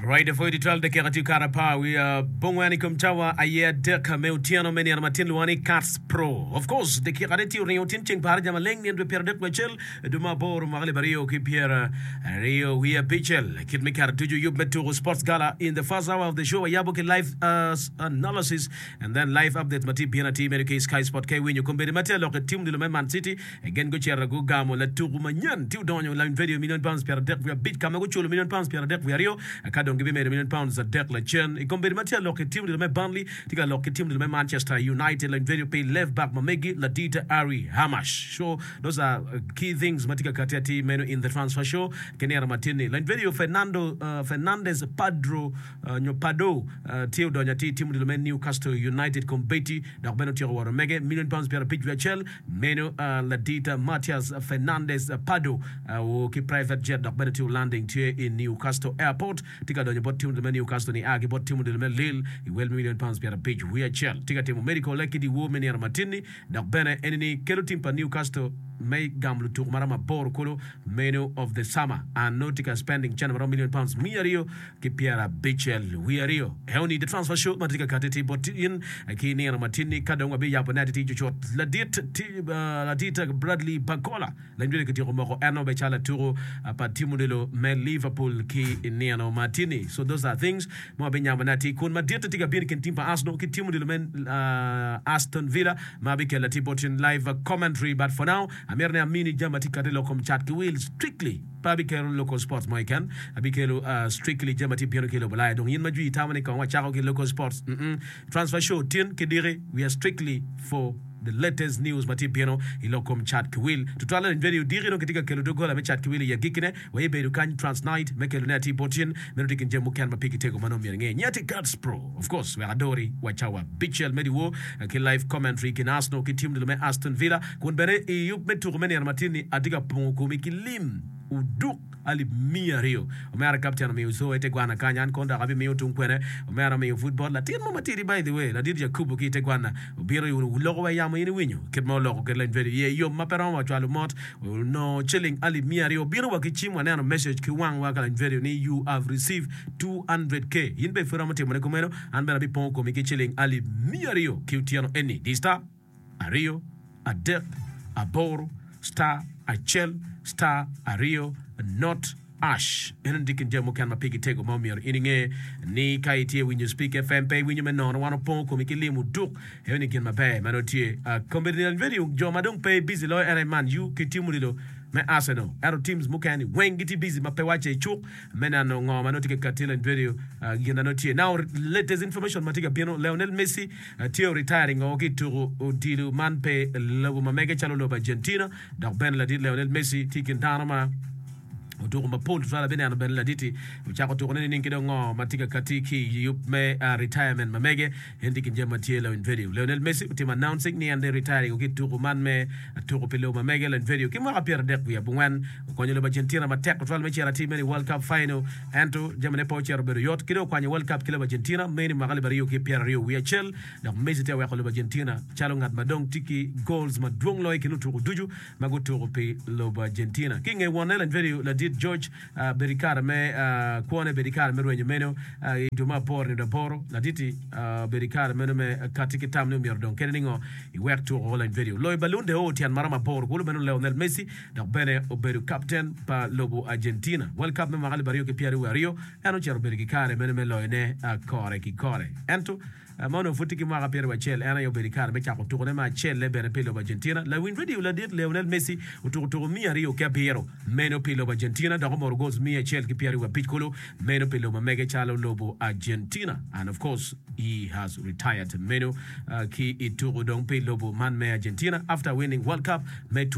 Right, for the 12 dekati karapa we bongwani kumtawa aye deka meutiano meni armatin luani Cats Pro. Of course, the kirati reotin ching parja maleng ni ndwe perdek machel duma bor magle bario ki Pierre Rio we pichel kid me kar tuju yub metu sports gala in the first hour of the show yaboke live analysis and then live update mati piana team America Sky Sport K win you compare matel lo team de Man City again go chera go gamo la tour manyan tiu donyo la video million pounds perdek we bit kama go chulo million pounds perdek we Rio don't give me $1 million a Declan Chen. It compare matia loke team de me Burnley, tika loke team de me Manchester United, like video pay left back Mamegi, Ladita Ari Hamash. So those are key things matika katia team menu in the transfer show. Kenera Martini. Like video Fernandez Padro Pado Tio Donyati team de me Newcastle United competi dak beno tiro waro mege £1 million per pitch VHL menu Ladita Matias Fernandez Pado ki private jet dak beno tiro landing to in Newcastle Airport. Tika donye bot timu de Newcastle ni agi bot timu de Lille I wel £1 million per page VHL tika timu medical leki di wo meni armatini dak bene enini kelo timpa Newcastle may gamlu tuk marama bor kolo menu of the summer and no tika spending £1 million miario ki piara BHL wiario heoni the transfer show matika kateti bot in ki ni armatini kadongwa be yapo nati tijo short ladita Bradley Bacola landwele kitiro moko eno be chala turo pa timu de lo me Liverpool ki ni ano Martini. So those are things mo benya manati kun madita tiga bin ken timpa Arsenal ki timu de men Aston Villa mabike la tibotin live commentary but for now amerne amini jamati kadelo kom chat ki will strictly Pabikelo local sports mo ikan abikelo strictly jamati piano kilo balai donc yin maju itamane ko wa chako ki local sports transfer show tin kedire we are strictly for the latest news mati piano ilokom chat kwil tutwala video dirino katika kelo dogo la chat kwil ya gikine waye bedu kan transnight mekelo nati potin menoti kinje mukan mapiki tego manomia nge nyati Cats Pro of course we adori wachawa bichel mediwo ki live commentary kin Arsenal ki team de me Aston Villa kun bere yup metu rumeni armatini adiga pongo mikilim uduk ali mia Rio omera captain me uso ete gwana kanyan konda gabi me utunkwene omera me football la tin mama tiri by the way la dir Jacob ki te gwana obiro ulogo wa yama yini winyo kitmo logo ke len very ye yo maperon wa chalo mot no chilling ali mia Rio biro wa kichimwa na message ki wang wa kala very ni you have received 200k yin be fura mate mo komero an bera bi pon ko mi ki chilling ali mia Rio ki utiano eni dista a Rio a Dek a Boro star a Chel star a Rio not Ash enen dikin jamo kan mapigi tego momier ininge ni kaitie when you speak FM pay when you men no wano pon ko mikilimu duk eni kin mabe manotie combined video jo madong pay busy lo ere man you kitimu lilo me Arsenal ero teams mukani wengiti busy mape wache chuk mena no ngoma no tike katila video gina no tie now latest information matika piano Lionel Messi tio retiring o kitu dilu man pe lo mamege chalo lo Argentina dak ben la dit Lionel Messi tikin tanama utoko mapol tsala bene ana benla diti uchako to konene ninkido ngo matika katiki yup me retirement mamege hendi kinje matiela in video Lionel Messi utima announcing ni ande retiring ukituko man me atoko pelo mamege la video kimwa kapira dek ya bungwan kwenye lo Argentina matek twala mechi ya team ni World Cup final anto jamane pocher bero yot kido kwenye World Cup kile Argentina meni magali bariyo ki Pierre Rio we chill na Messi te wa ko Argentina chalo ngat madong tiki goals madwong loy kinutu duju magoto pe lo Argentina kinge wanela video la George Berikara me kuone Berikara me ruenye meno iduma por ni daporo la diti Berikara meno me katiki tam no mirdon keningo I work to all in video loy balunde o tian marama por kulo meno Lionel Messi da bene oberu captain pa lobo Argentina World Cup me magali bario ke Pierre Rio eno chero Berikara meno me loyne kore ki kore ento mono futiki mwa Pierre Wachel ana yo Berikara me chako tukone ma Chel le bene pelo Argentina la win video la dit Lionel Messi utuko mia Rio ke Piero meno pelo Argentina da komoro goes mia Chel ki Pierre wa pitkolo meno pelo mamege chalo lobo Argentina and of course he has retired meno ki ituro don pelo lobo man me Argentina after winning World Cup me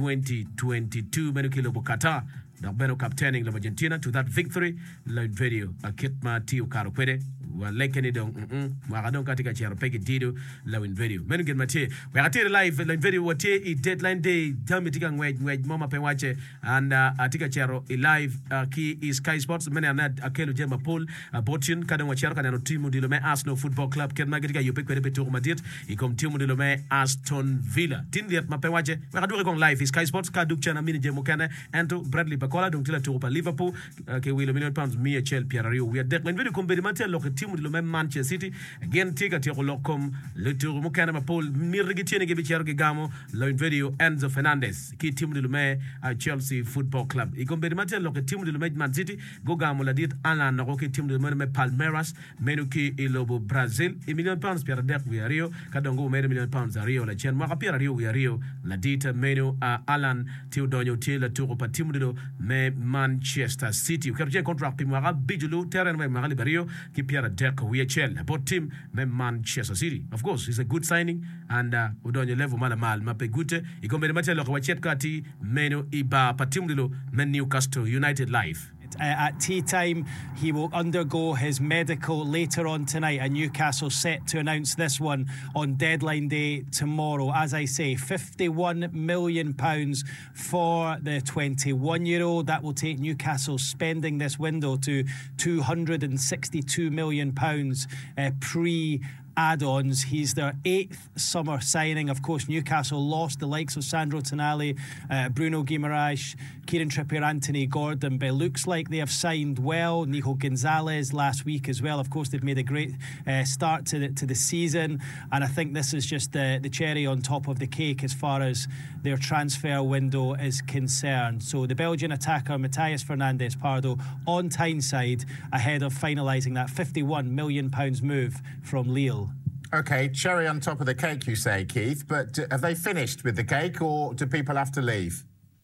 2022 meno ki lobo Qatar da beno captaining of Argentina to that victory la video kitma tiu karo kwede wa lekeni dong wa dong katika chero peki dido la win video menu gen mate we atire live la video wate I deadline day dami tika ngwej mama pe wache and atika chero I live ki is Sky Sports mena na akelu jema Paul Botin kadang wa chero kana timu dilo me Arsenal Football Club ken magitika yope kwede pe tour madit ikom timu dilo me Aston Villa tindiet mape wache we kadure kong live is Sky Sports kaduk chana mini jemo kana ento Bradley Bacola dong tila tour pa Liverpool ke wilo million pounds mia chel Pierre Rio we deadline video kombedi mate lo timu dilo me Manchester City again tika tiro lokom le tour mo kana ma Paul mirigi tiene ge bichero ge gamo lo video Enzo Fernandez ki timu dilo me Chelsea Football Club ikombedi mate lo timu dilo me Man City go gamo la dit Alan no ke timu dilo me Palmeiras menu ki ilobo Brazil I million pounds Pierre Dek we Rio kadongo me million pounds a Rio la chen ma Pierre Rio we Rio la dit menu Alan Teodonio tila tour pa timu dilo me Manchester City kerje contract mo ga bijulu terrain me magali Rio ki Pierre Dek we Chelsea but team me Manchester City of course it's a good signing and udonyo level mala mal mapegute ikombele matelo kwa chetkati menu iba patimdilo men Newcastle United live. At tea time, he will undergo his medical later on tonight, and Newcastle set to announce this one on deadline day tomorrow. As I say, £51 million for the 21-year-old. That will take Newcastle spending this window to £262 million pre add-ons. He's their 8th summer signing. Of course, Newcastle lost the likes of Sandro Tonali, Bruno Guimaraes, Kieran Trippier, Anthony Gordon, but it looks like they have signed well. Nico Gonzalez last week as well. Of course, they've made a great start to the season, and I think this is just the cherry on top of the cake as far as their transfer window is concerned. So the Belgian attacker Matthias Fernandes Pardo on Tyneside ahead of finalising that £51 million move from Lille. Okay, cherry on top of the cake, you say, Keith, but have they finished with the cake or do people have to leave?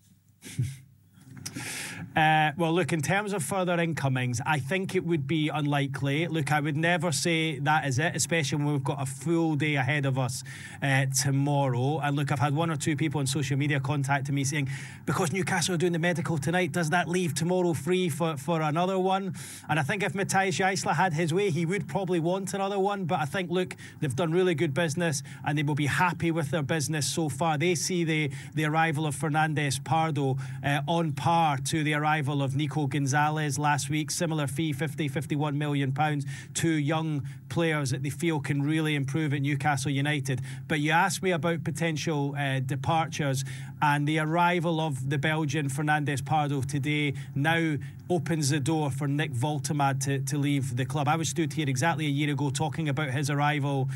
Well, look, in terms of further incomings, I think it would be unlikely. Look, I would never say that is it, especially when we've got a full day ahead of us tomorrow. And look, I've had one or two people on social media contacting me saying, because Newcastle are doing the medical tonight, does that leave tomorrow free for another one? And I think if Matthias Geisler had his way, he would probably want another one. But I think, look, they've done really good business and they will be happy with their business so far. They see the arrival of Fernandes Pardo on par to the arrival of Nico Gonzalez last week. Similar fee, £51 million. Two young players that they feel can really improve at Newcastle United. But you asked me about potential departures, and the arrival of the Belgian Fernandes Pardo today now opens the door for Nick Woltemade to leave the club. I was stood here exactly a year ago talking about his arrival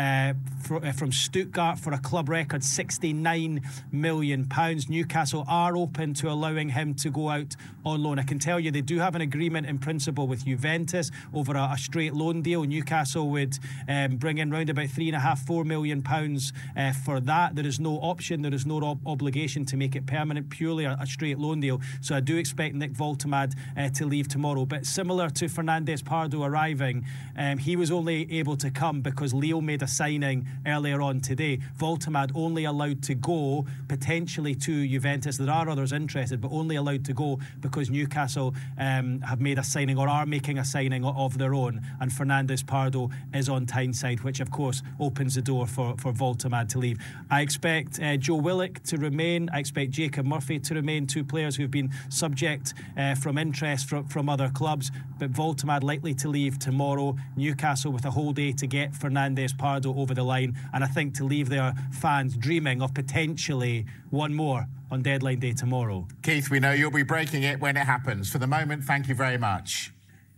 from Stuttgart for a club record £69 million. Newcastle are open to allowing him to go out on loan. I can tell you they do have an agreement in principle with Juventus over a straight loan deal. Newcastle would bring in round about £3.5-4 million for that. There is no option, there is no obligation to make it permanent, purely a straight loan deal. So I do expect Nick Woltemade to leave tomorrow. But similar to Fernandes Pardo arriving, he was only able to come because Lille made a signing earlier on today. Woltemade only allowed to go potentially to Juventus. There are others interested, but only allowed to go because Newcastle have made a signing or are making a signing of their own, and Fernandes Pardo is on Tyneside, which of course opens the door for Woltemade to leave. I expect Joe Willock to remain. I expect Jacob Murphy to remain, two players who've been subject from interest from other clubs, but Woltemade likely to leave tomorrow. Newcastle with a whole day to get Fernandes Pardo over the line, and I think to leave their fans dreaming of potentially one more on deadline day tomorrow. Keith, we know you'll be breaking it when it happens. For the moment, thank you very much.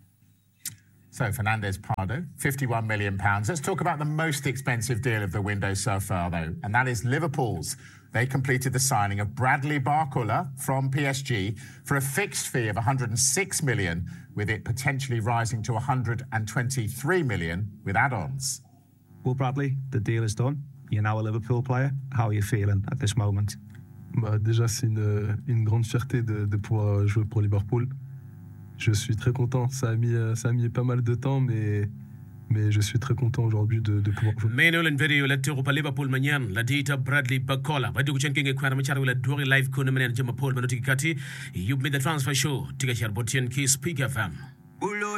So, Fernandes Pardo, £51 million. Let's talk about the most expensive deal of the window so far, though, and that is Liverpool's. They completed the signing of Bradley Barcola from PSG for a fixed fee of £106 million, with it potentially rising to £123 million with add-ons. Well, Bradley, the deal is done. You're now a Liverpool player. How are you feeling at this moment? Déjà, c'est une grande fierté de pouvoir jouer pour Liverpool. Je suis très content. Ça a mis pas mal de temps, mais je suis très content aujourd'hui de pouvoir jouer. Manuel video la tiro pa Liverpool manyan la dita Bradley Bacola. Badi kuchen kinge kwa macharo la dori live kuna menen jama Paul manoti kati. You made the transfer show. Tika share botien ki Speak FM.